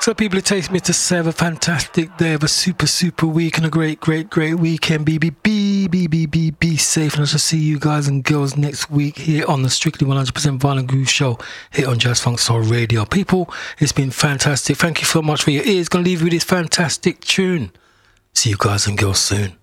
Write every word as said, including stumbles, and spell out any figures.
So people, it takes me to say have a fantastic day, have a super, super week and a great, great, great weekend. B, B, B, B, B, B, be safe. And I shall see you guys and girls next week here on the Strictly one hundred percent Violent Groove Show here on Jazz Funk Soul Radio. People, it's been fantastic. Thank you so much for your ears. Gonna leave you with this fantastic tune. See you guys and girls soon.